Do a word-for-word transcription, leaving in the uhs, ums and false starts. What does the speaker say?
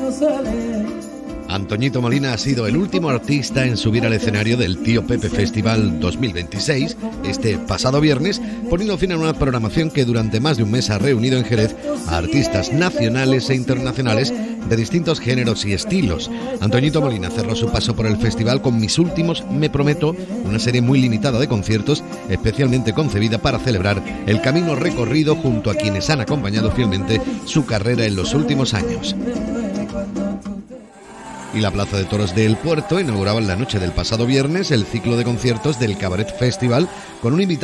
Antoñito Molina ha sido el último artista en subir al escenario del Tío Pepe Festival dos mil veintiséis, este pasado viernes, poniendo fin a una programación que durante más de un mes ha reunido en Jerez a artistas nacionales e internacionales de distintos géneros y estilos. Antoñito Molina cerró su paso por el festival con Mis Últimos Me Prometo, una serie muy limitada de conciertos, especialmente concebida para celebrar el camino recorrido junto a quienes han acompañado fielmente su carrera en los últimos años. Y la Plaza de Toros de El Puerto inauguraba en la noche del pasado viernes el ciclo de conciertos del Cabaret Festival con un invitado